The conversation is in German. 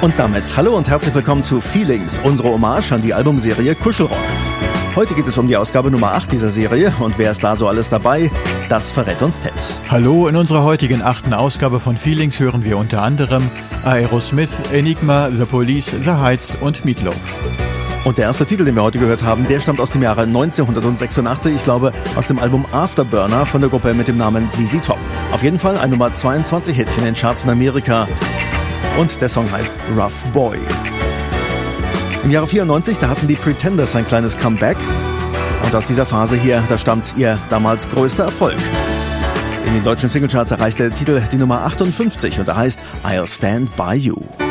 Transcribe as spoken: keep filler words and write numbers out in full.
Und damit hallo und herzlich willkommen zu Feelings, unsere Hommage an die Albumserie Kuschelrock. Heute geht es um die Ausgabe Nummer acht dieser Serie und wer ist da so alles dabei? Das verrät uns Ted. Hallo, in unserer heutigen achten Ausgabe von Feelings hören wir unter anderem Aerosmith, Enigma, The Police, The Heights und Meatloaf. Und der erste Titel, den wir heute gehört haben, der stammt aus dem Jahre neunzehnhundertsechsundachtzig, ich glaube aus dem Album Afterburner von der Gruppe mit dem Namen Z Z Top. Auf jeden Fall ein Nummer zweiundzwanzig Hit in den Charts in Amerika. Und der Song heißt Rough Boy. Im Jahre vierundneunzig, da hatten die Pretenders ein kleines Comeback. Und aus dieser Phase hier, da stammt ihr damals größter Erfolg. In den deutschen Singlecharts erreichte der Titel die Nummer achtundfünfzig und er heißt I'll Stand By You.